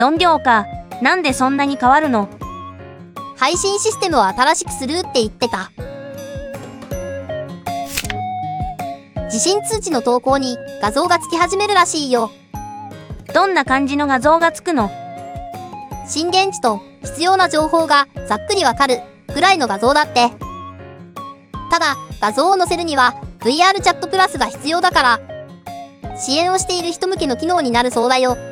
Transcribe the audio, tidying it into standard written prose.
音量か。なんでそんなに変わるの？ 配信システムを新しくするって言ってた。地震通知の投稿に画像がつき始めるらしいよ。 どんな感じの画像がつくの？ 震源地と必要な情報がざっくりわかるくらいの画像だって。ただ、画像を載せるには VR チャットプラスが必要だから、支援をしている人向けの機能になるそうだよ。